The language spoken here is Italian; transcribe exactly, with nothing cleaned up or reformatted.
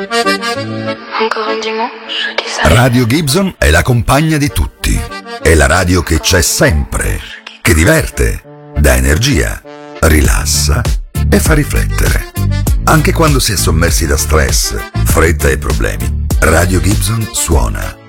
Ancora un dimanche di sale. Radio Gibson è la compagna di tutti. È la radio che c'è sempre, che diverte, dà energia, rilassa e fa riflettere. Anche quando si è sommersi da stress, fretta e problemi, Radio Gibson suona.